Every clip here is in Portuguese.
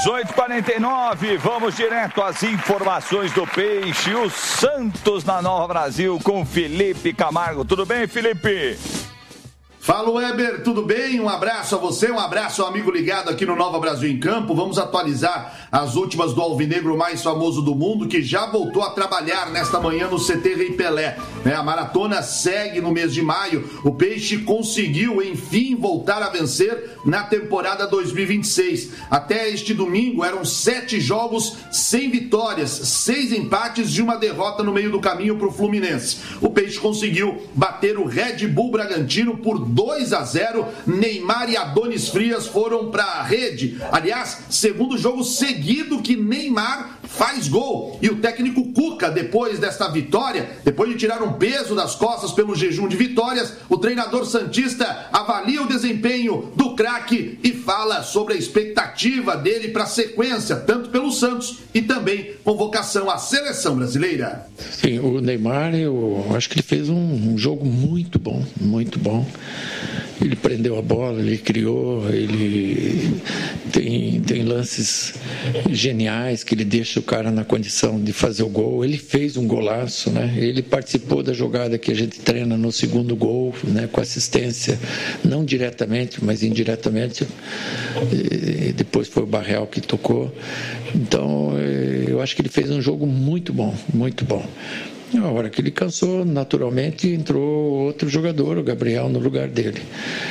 18h49, vamos direto às informações do Peixe. O Santos na Nova Brasil com Felipe Camargo. Tudo bem, Felipe? Fala, Weber, tudo bem? Um abraço a você, um abraço ao amigo ligado aqui no Nova Brasil em Campo. Vamos atualizar as últimas do alvinegro mais famoso do mundo, que já voltou a trabalhar nesta manhã no CT Rei Pelé. A maratona segue no mês de maio. O Peixe conseguiu, enfim, voltar a vencer na temporada 2026. Até este domingo eram 7 jogos sem vitórias, 6 empates e uma derrota no meio do caminho para o Fluminense. O Peixe conseguiu bater o Red Bull Bragantino por 2-0, Neymar e Adonis Frias foram para a rede. Aliás, segundo jogo seguido que Neymar faz gol. E o técnico Cuca, depois desta vitória, depois de tirar um peso das costas pelo jejum de vitórias, o treinador santista avalia o desempenho do craque e fala sobre a expectativa dele para a sequência, tanto pelo Santos e também convocação à seleção brasileira. Sim, o Neymar, eu acho que ele fez um jogo muito bom, muito bom. Ele prendeu a bola, ele criou, ele tem lances geniais que ele deixa o cara na condição de fazer o gol. Ele fez um golaço, né? Ele participou da jogada que a gente treina no segundo gol, né? Com assistência, não diretamente, mas indiretamente. E depois foi o Barreal que tocou. Então, eu acho que ele fez um jogo muito bom, muito bom. Na hora que ele cansou, naturalmente entrou outro jogador, o Gabriel, no lugar dele.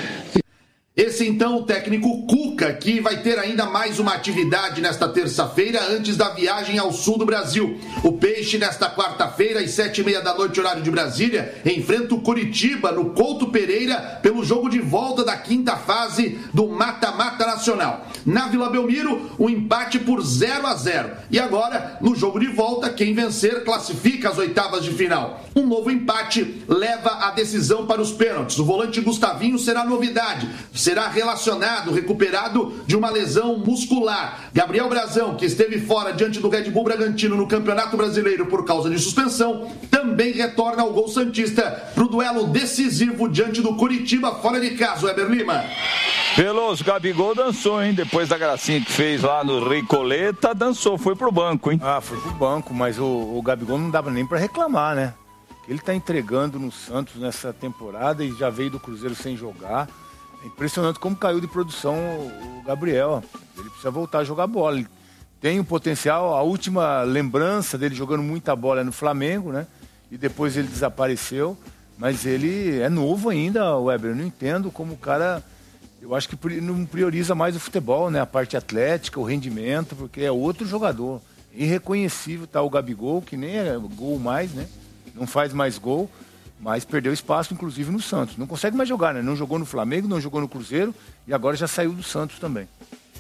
Esse então o técnico Cuca, que vai ter ainda mais uma atividade nesta terça-feira antes da viagem ao sul do Brasil. O Peixe nesta quarta-feira às 7h30 da noite, horário de Brasília, enfrenta o Coritiba no Couto Pereira pelo jogo de volta da quinta fase do Mata-Mata Nacional. Na Vila Belmiro, um empate por 0-0. E agora, no jogo de volta, quem vencer classifica as oitavas de final. Um novo empate leva a decisão para os pênaltis. O volante Gustavinho será novidade. Será relacionado, recuperado de uma lesão muscular. Gabriel Brazão, que esteve fora diante do Red Bull Bragantino no Campeonato Brasileiro por causa de suspensão, também retorna ao gol santista para o duelo decisivo diante do Coritiba fora de casa. Weber Lima. Veloso, Gabigol dançou, hein? Depois da gracinha que fez lá no Recoleta, dançou, foi pro banco, hein? Ah, foi pro banco, mas o Gabigol não dava nem para reclamar, né? Ele tá entregando no Santos nessa temporada e já veio do Cruzeiro sem jogar. É impressionante como caiu de produção o Gabriel. Ele precisa voltar a jogar bola. Ele tem um potencial. A última lembrança dele jogando muita bola é no Flamengo, né? E depois ele desapareceu. Mas ele é novo ainda, Weber. Eu não entendo como o cara... Eu acho que não prioriza mais o futebol, né? A parte atlética, o rendimento, porque é outro jogador. Irreconhecível tá o Gabigol, que nem é gol mais, né? Não faz mais gol. Mas perdeu espaço, inclusive, no Santos. Não consegue mais jogar, né? Não jogou no Flamengo, não jogou no Cruzeiro e agora já saiu do Santos também.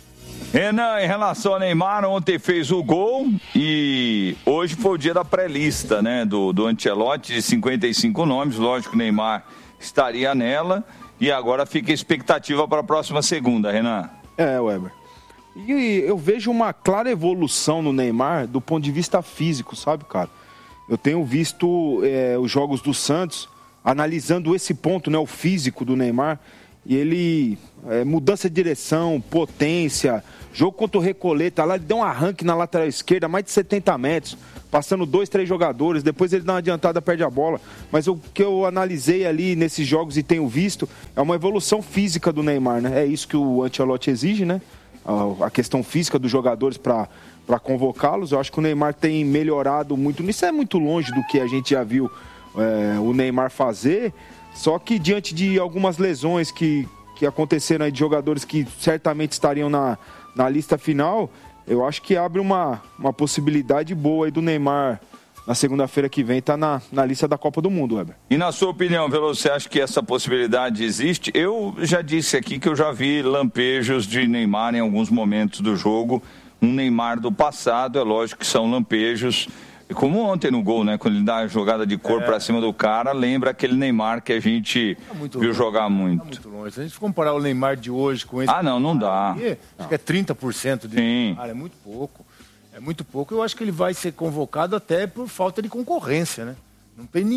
Renan, em relação ao Neymar, ontem fez o gol e hoje foi o dia da pré-lista, né? Do Ancelotti, de 55 nomes. Lógico que o Neymar estaria nela e agora fica a expectativa para a próxima segunda, Renan. Weber. E eu vejo uma clara evolução no Neymar do ponto de vista físico, sabe, cara? Eu tenho visto os jogos do Santos, analisando esse ponto, né, o físico do Neymar, e ele, mudança de direção, potência, jogo contra o Recoleta, lá ele deu um arranque na lateral esquerda, mais de 70 metros, passando 2, 3 jogadores, depois ele dá uma adiantada, perde a bola, mas o que eu analisei ali nesses jogos e tenho visto, é uma evolução física do Neymar, né? É isso que o Ancelotti exige, né? A questão física dos jogadores para convocá-los. Eu acho que o Neymar tem melhorado muito. Isso é muito longe do que a gente já viu o Neymar fazer. Só que diante de algumas lesões que aconteceram aí de jogadores que certamente estariam na lista final, eu acho que abre uma possibilidade boa aí do Neymar na segunda-feira que vem estar na lista da Copa do Mundo, Weber. E na sua opinião, Veloso, você acha que essa possibilidade existe? Eu já disse aqui que eu já vi lampejos de Neymar em alguns momentos do jogo. Um Neymar do passado, é lógico que são lampejos, como ontem no gol, né? Quando ele dá a jogada de cor pra cima do cara, lembra aquele Neymar que a gente viu jogar muito. Muito longe. Se a gente comparar o Neymar de hoje com esse... não dá. Acho que é 30% de Neymar, é muito pouco. É muito pouco. Eu acho que ele vai ser convocado até por falta de concorrência, né? Não tem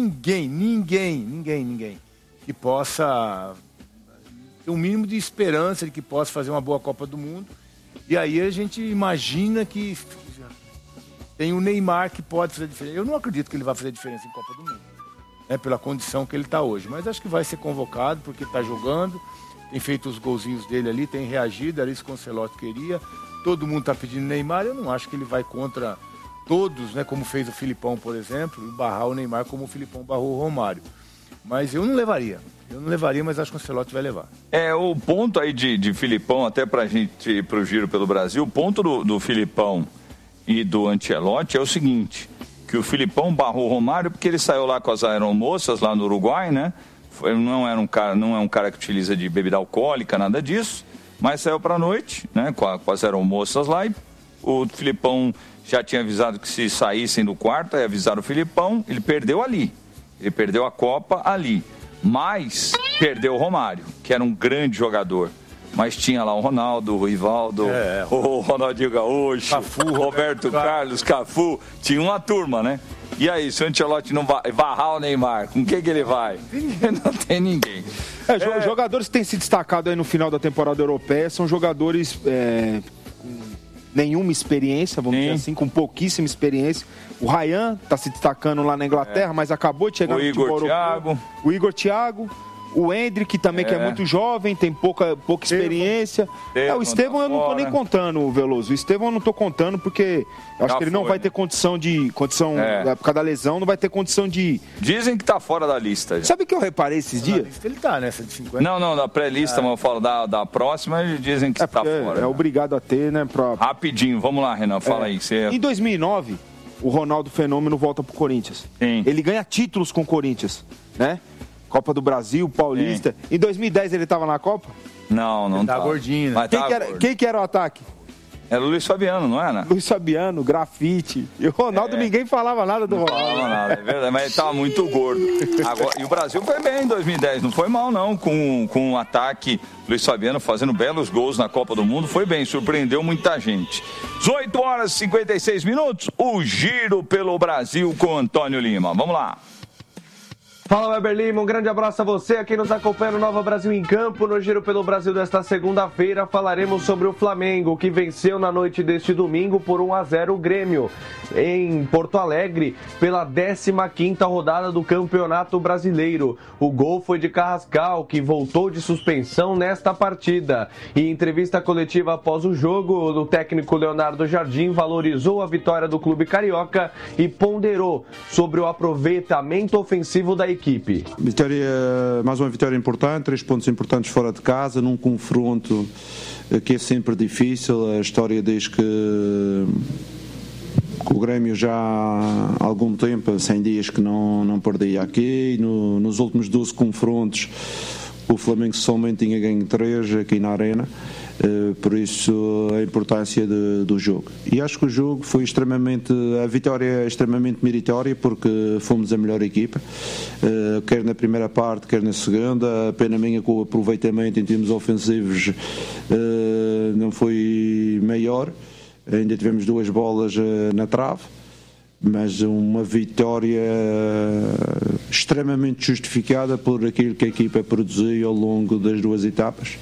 ninguém que possa ter um mínimo de esperança de que possa fazer uma boa Copa do Mundo. E aí a gente imagina que tem o Neymar que pode fazer diferença. Eu não acredito que ele vai fazer diferença em Copa do Mundo, né, pela condição que ele está hoje. Mas acho que vai ser convocado porque está jogando, tem feito os golzinhos dele ali, tem reagido, era isso que o Ancelotti queria. Todo mundo está pedindo Neymar, eu não acho que ele vai contra todos, né, como fez o Filipão, por exemplo, e barrar o Neymar como o Filipão barrou o Romário. Mas eu não levaria, mas acho que o Ancelotti vai levar. O ponto aí de Filipão, até pra gente ir pro Giro pelo Brasil, o ponto do Filipão e do Ancelotti é o seguinte, que o Filipão barrou o Romário porque ele saiu lá com as aeromoças lá no Uruguai, né? Não é um cara que utiliza de bebida alcoólica, nada disso, mas saiu pra noite, né, com as aeromoças lá, e o Filipão já tinha avisado que se saíssem do quarto, aí avisaram o Filipão, ele perdeu ali. Ele perdeu a Copa ali, mas perdeu o Romário, que era um grande jogador. Mas tinha lá o Ronaldo, o Rivaldo, o Ronaldinho Gaúcho, Cafu, Roberto Carlos, Cafu. Tinha uma turma, né? E aí, se o Ancelotti não vai barrar o Neymar, com quem que ele vai? Não tem ninguém. Jogadores que têm se destacado aí no final da temporada europeia são jogadores com nenhuma experiência, vamos dizer assim, com pouquíssima experiência. O Ryan está se destacando lá na Inglaterra, mas acabou de chegar no futebol europeu. O Igor Thiago, o Endrick também, que é muito jovem, tem pouca experiência. O Estevão eu não estou nem contando, Veloso. O Estevão eu não estou contando porque eu acho que ele não vai ter condição, na época da lesão, não vai ter condição de... Dizem que está fora da lista. Já. Sabe o que eu reparei esses dias? Lista ele está nessa de 50. Não, da pré-lista, mas eu falo da próxima, eles dizem que está fora. É obrigado a ter, né? Rapidinho, vamos lá, Renan, fala aí. Em 2009, o Ronaldo Fenômeno volta pro Corinthians. Sim. Ele ganha títulos com o Corinthians, né? Copa do Brasil, Paulista. Sim. Em 2010 ele estava na Copa? Não tá gordinho, né? Quem que era o ataque? Era o Luiz Fabiano, não era? Luiz Fabiano, Grafite. E o Ronaldo, ninguém falava nada do Ronaldo. Não falava nada, é verdade, mas ele estava muito gordo. E o Brasil foi bem em 2010, não foi mal não, com o ataque, Luiz Fabiano fazendo belos gols na Copa do Mundo, foi bem, surpreendeu muita gente. 18 horas e 56 minutos, o Giro pelo Brasil com Antônio Lima. Vamos lá. Fala, Weber Lima, um grande abraço a você, a quem nos acompanha no Nova Brasil em Campo. No Giro pelo Brasil desta segunda-feira falaremos sobre o Flamengo, que venceu na noite deste domingo por 1-0 o Grêmio, em Porto Alegre, pela 15ª rodada do Campeonato Brasileiro. O gol foi de Carrascal, que voltou de suspensão nesta partida. Em entrevista coletiva após o jogo, o técnico Leonardo Jardim valorizou a vitória do clube carioca e ponderou sobre o aproveitamento ofensivo da equipe. Mais uma vitória importante, 3 pontos importantes fora de casa, num confronto que é sempre difícil. A história diz que o Grêmio já há algum tempo, 100 dias que não perdia aqui. Nos últimos 12 confrontos o Flamengo somente tinha ganho 3 aqui na Arena. Por isso a importância do jogo. E acho que o jogo foi a vitória é extremamente meritória, porque fomos a melhor equipa, quer na primeira parte, quer na segunda. A pena minha que o aproveitamento em termos ofensivos não foi maior, ainda tivemos 2 bolas na trave, mas uma vitória extremamente justificada por aquilo que a equipa produziu ao longo das 2 etapas.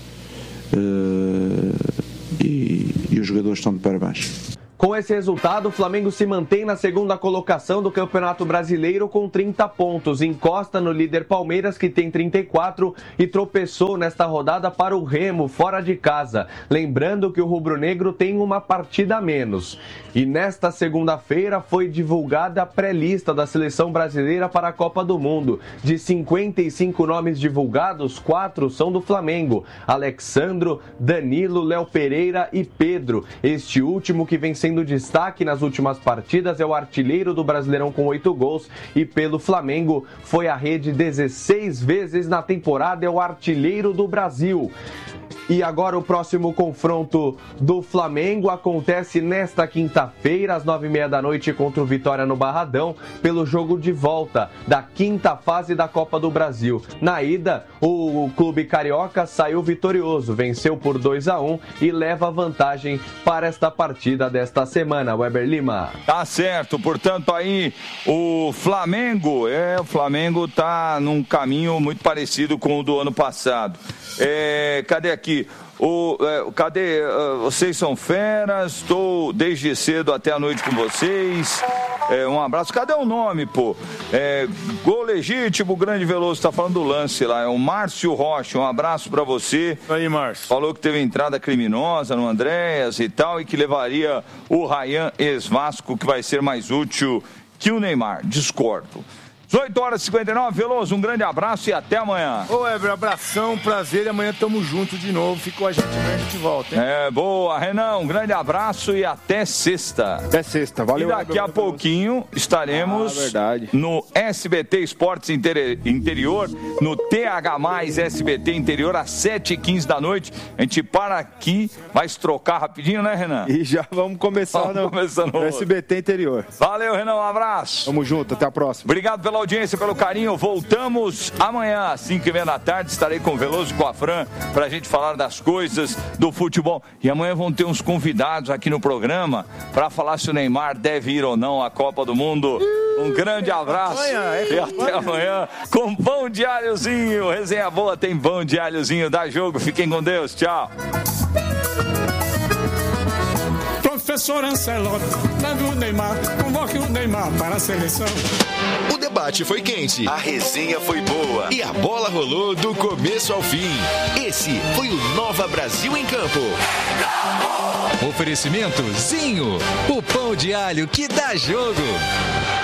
E os jogadores estão de parabéns. Com esse resultado, o Flamengo se mantém na segunda colocação do Campeonato Brasileiro com 30 pontos. Encosta no líder Palmeiras, que tem 34, e tropeçou nesta rodada para o Remo, fora de casa. Lembrando que o rubro-negro tem uma partida a menos. E nesta segunda-feira foi divulgada a pré-lista da seleção brasileira para a Copa do Mundo. De 55 nomes divulgados, 4 são do Flamengo: Alexandro, Danilo, Léo Pereira e Pedro. Este último, que vem sendo destaque nas últimas partidas, é o artilheiro do Brasileirão com 8 gols e pelo Flamengo foi à rede 16 vezes na temporada, é o artilheiro do Brasil. E agora o próximo confronto do Flamengo acontece nesta quinta-feira, às 9h30 da noite, contra o Vitória no Barradão, pelo jogo de volta da 5ª fase da Copa do Brasil. Na ida, o clube carioca saiu vitorioso, venceu por 2-1 e leva vantagem para esta partida desta semana. Weber Lima. Tá certo, portanto aí o Flamengo tá num caminho muito parecido com o do ano passado. Cadê aqui? Cadê? Vocês são feras, estou desde cedo até a noite com vocês. Um abraço. Cadê o nome, pô? Gol legítimo, grande Veloso, tá falando do lance lá. É o Márcio Rocha, um abraço pra você. Aí, Márcio. Falou que teve entrada criminosa no Andréas e tal, e que levaria o Ryan ex-Vasco, que vai ser mais útil que o Neymar. Discordo. 18h59, Veloso, um grande abraço e até amanhã. Ô, Weber, abração, prazer, e amanhã tamo junto de novo. Fica com a gente, amanhã a gente volta, hein? Boa, Renan, um grande abraço e até sexta. Até sexta, valeu. E daqui a pouquinho estaremos no SBT Esportes Interior, no TH+, SBT Interior, às 7h15 da noite. A gente para aqui, vai se trocar rapidinho, né, Renan? E já vamos começar no SBT Interior. Valeu, Renan, um abraço. Tamo junto, até a próxima. Obrigado pela audiência, pelo carinho. Voltamos amanhã às 5h30 da tarde. Estarei com o Veloso e com a Fran pra gente falar das coisas do futebol. E amanhã vão ter uns convidados aqui no programa pra falar se o Neymar deve ir ou não à Copa do Mundo. Um grande abraço e até amanhã com Pão de Alhozinho. Resenha boa, tem Pão de Alhozinho. Dá jogo, fiquem com Deus. Tchau. Professor Ancelotti, leve o Neymar, convoque o Neymar para a seleção. O debate foi quente, a resenha foi boa e a bola rolou do começo ao fim. Esse foi o Nova Brasil em Campo. Oferecimento Zinho, o pão de alho que dá jogo.